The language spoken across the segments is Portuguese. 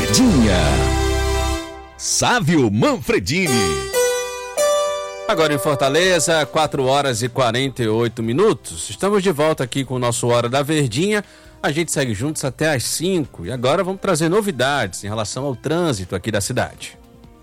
Verdinha. Sávio Manfredini. Agora em Fortaleza, 4 horas e 48 minutos. Estamos de volta aqui com o nosso Hora da Verdinha. A gente segue juntos até às 5 e agora vamos trazer novidades em relação ao trânsito aqui da cidade.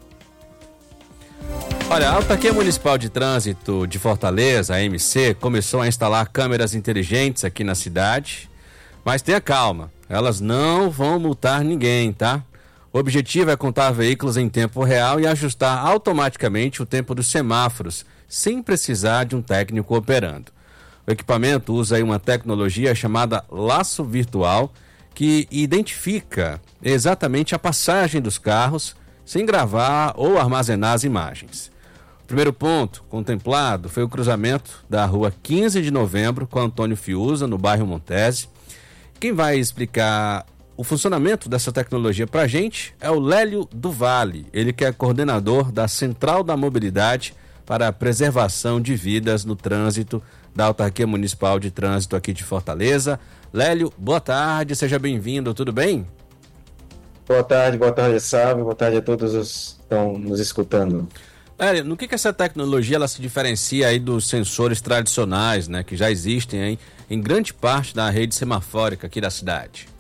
Olha, a Autarquia Municipal de Trânsito de Fortaleza, a AMC, começou a instalar câmeras inteligentes aqui na cidade, mas tenha calma, elas não vão multar ninguém, tá? O objetivo é contar veículos em tempo real e ajustar automaticamente o tempo dos semáforos, sem precisar de um técnico operando. O equipamento usa aí uma tecnologia chamada laço virtual, que identifica exatamente a passagem dos carros, sem gravar ou armazenar as imagens. O primeiro ponto contemplado foi o cruzamento da rua 15 de novembro com Antônio Fiuza, no bairro Montese. Quem vai explicar o funcionamento dessa tecnologia para a gente é o Lélio do Vale, ele que é coordenador da Central da Mobilidade para a Preservação de Vidas no Trânsito da Autarquia Municipal de Trânsito aqui de Fortaleza. Lélio, boa tarde, seja bem-vindo, tudo bem? Boa tarde, Sávio, boa tarde a todos os que estão nos escutando. Lélio, no que essa tecnologia ela se diferencia aí dos sensores tradicionais, né, que já existem aí em grande parte da rede semafórica aqui da cidade?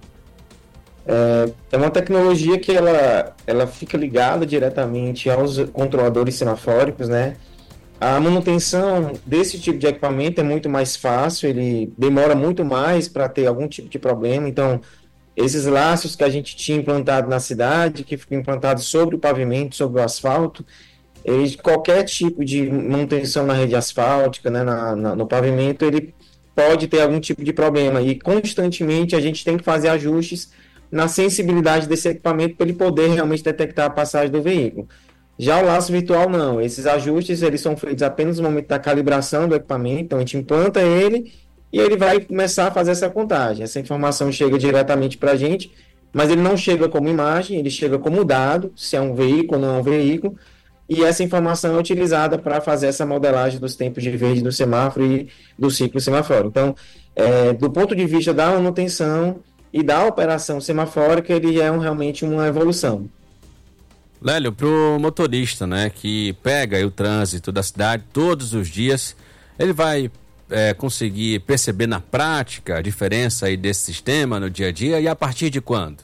É uma tecnologia que ela fica ligada diretamente aos controladores semafóricos, né? A manutenção desse tipo de equipamento é muito mais fácil, ele demora muito mais para ter algum tipo de problema. Então, esses laços que a gente tinha implantado na cidade, que ficam implantados sobre o pavimento, sobre o asfalto, qualquer tipo de manutenção na rede asfáltica, né, no pavimento, ele pode ter algum tipo de problema. E constantemente a gente tem que fazer ajustes na sensibilidade desse equipamento para ele poder realmente detectar a passagem do veículo. Já o laço virtual não, esses ajustes eles são feitos apenas no momento da calibração do equipamento, então a gente implanta ele e ele vai começar a fazer essa contagem. Essa informação chega diretamente para a gente, mas ele não chega como imagem, ele chega como dado, se é um veículo ou não é um veículo, e essa informação é utilizada para fazer essa modelagem dos tempos de verde do semáforo e do ciclo semafórico. Então, do ponto de vista da manutenção e da operação semafórica, ele é realmente uma evolução. Lélio, para o motorista, né, que pega aí o trânsito da cidade todos os dias, ele vai conseguir perceber na prática a diferença aí desse sistema no dia a dia e a partir de quando?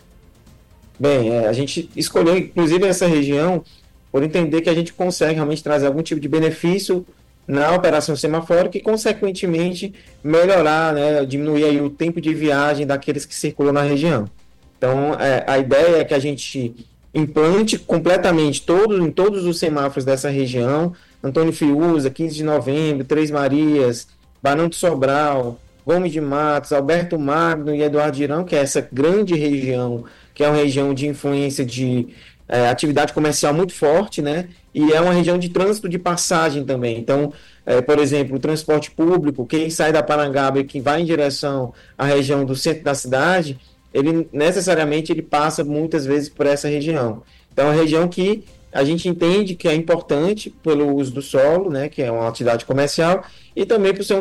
Bem, a gente escolheu inclusive essa região por entender que a gente consegue realmente trazer algum tipo de benefício na operação semafórica e, consequentemente, melhorar, né, diminuir aí o tempo de viagem daqueles que circulam na região. Então, a ideia é que a gente implante completamente em todos os semáforos dessa região, Antônio Fiuza, 15 de novembro, Três Marias, Barão de Sobral, Gomes de Matos, Alberto Magno e Eduardo Girão, que é essa grande região, que é uma região de influência de atividade comercial muito forte, né? E é uma região de trânsito de passagem também. Então, por exemplo, o transporte público, quem sai da Parangaba e que vai em direção à região do centro da cidade, ele necessariamente ele passa muitas vezes por essa região. Então, é uma região que a gente entende que é importante pelo uso do solo, né? Que é uma atividade comercial, e também por ser um